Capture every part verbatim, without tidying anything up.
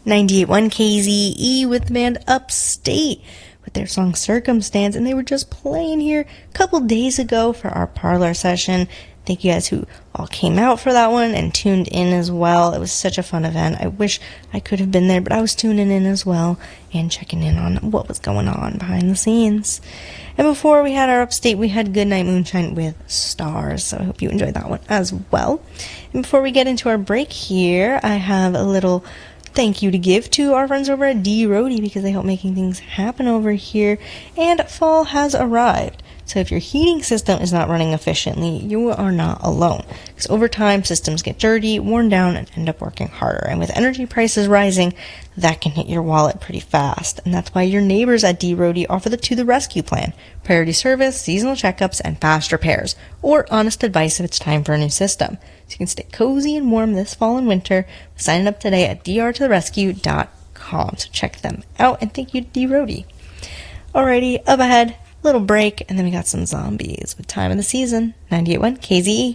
ninety-eight point one K Z E with the band Upstate with their song Circumstance, and they were just playing here a couple days ago for our parlor session. Thank you guys who all came out for that one and tuned in as well. It was such a fun event. I wish I could have been there, but I was tuning in as well and checking in on what was going on behind the scenes. And before we had our Upstate, we had Goodnight Moonshine with Stars, so I hope you enjoyed that one as well. And before we get into our break here, I have a little thank you to give to our friends over at D. Roadie because they help making things happen over here, and fall has arrived. So if your heating system is not running efficiently, you are not alone. Because over time, systems get dirty, worn down, and end up working harder. And with energy prices rising, that can hit your wallet pretty fast. And that's why your neighbors at D. Roadie offer the To the Rescue plan. Priority service, seasonal checkups, and fast repairs. Or honest advice if it's time for a new system. So you can stay cozy and warm this fall and winter. Sign up today at d r to the rescue dot com. So check them out, and thank you to D. Roadie. Alrighty, up ahead. Little break, and then we got some zombies with Time of the Season, ninety-eight point one K Z E.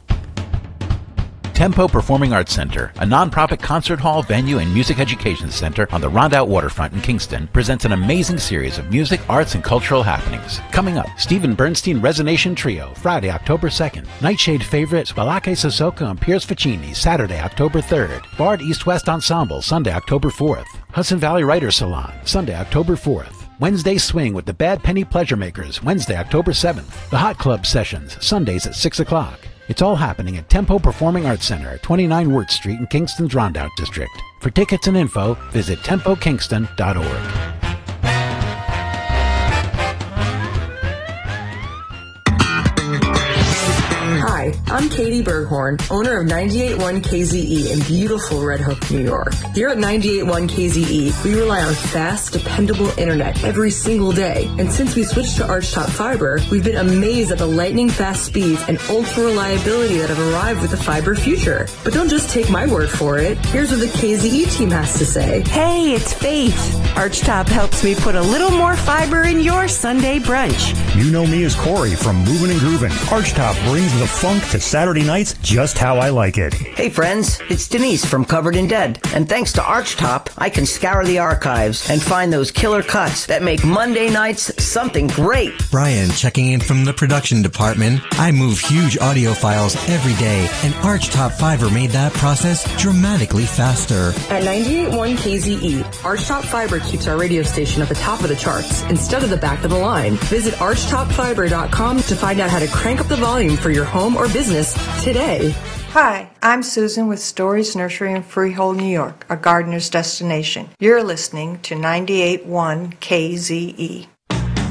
Tempo Performing Arts Center, a nonprofit concert hall, venue, and music education center on the Rondout waterfront in Kingston, presents an amazing series of music, arts, and cultural happenings. Coming up, Stephen Bernstein Resonation Trio, Friday, October second. Nightshade favorite Spalake Sissoko and Piers Ficini, Saturday, October third. Bard East-West Ensemble, Sunday, October fourth. Hudson Valley Writers Salon, Sunday, October fourth. Wednesday Swing with the Bad Penny Pleasure Makers, Wednesday, October seventh. The Hot Club Sessions, Sundays at six o'clock. It's all happening at Tempo Performing Arts Center, twenty-nine Wirt Street in Kingston's Rondout District. For tickets and info, visit tempo kingston dot org. Hi, I'm Katie Berghorn, owner of ninety-eight point one K Z E in beautiful Red Hook, New York. Here at ninety-eight point one K Z E, we rely on fast, dependable internet every single day. And since we switched to Archtop Fiber, we've been amazed at the lightning-fast speeds and ultra-reliability that have arrived with the fiber future. But don't just take my word for it. Here's what the K Z E team has to say. Hey, it's Faith. Archtop helps me put a little more fiber in your Sunday brunch. You know me as Corey from Movin' and Groovin'. Archtop brings the funk to Saturday nights just how I like it. Hey friends, it's Denise from Covered in Dead. And thanks to Archtop, I can scour the archives and find those killer cuts that make Monday nights something great. Brian checking in from the production department. I move huge audio files every day, and Archtop Fiber made that process dramatically faster. At ninety-eight point one K Z E, Archtop Fiber keeps our radio station at the top of the charts instead of the back of the line. Visit archtop fiber dot com to find out how to crank up the volume for your home or business today. Hi, I'm Susan with Stories Nursery in Freehold, New York, a gardener's destination. You're listening to ninety-eight point one K Z E.